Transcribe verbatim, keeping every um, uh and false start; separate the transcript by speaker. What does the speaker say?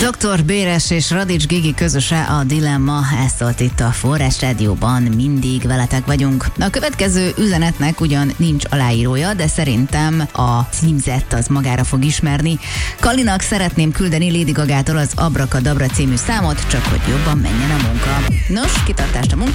Speaker 1: doktor Béres és Radics Gigi közöse a Dilemma, ez szólt itt a Forrás Rádióban, mindig veletek vagyunk. A következő üzenetnek ugyan nincs aláírója, de szerintem a címzett az magára fog ismerni. Kalinak szeretném küldeni Lady Gagától az Abrakadabra című számot, csak hogy jobban menjen a munka. Nos, kitartást a munka.